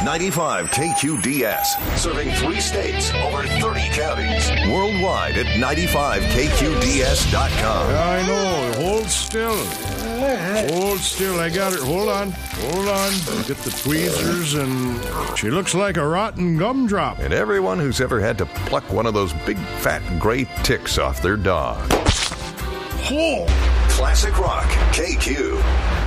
95 KQDS, serving 3 states, over 30 counties. Worldwide at 95KQDS.com. I know. Hold still. Hold still. I got her. Hold on. Get the tweezers, and she looks like a rotten gumdrop. And everyone who's ever had to pluck one of those big, fat, gray ticks off their dog. Oh. Classic Rock, KQ.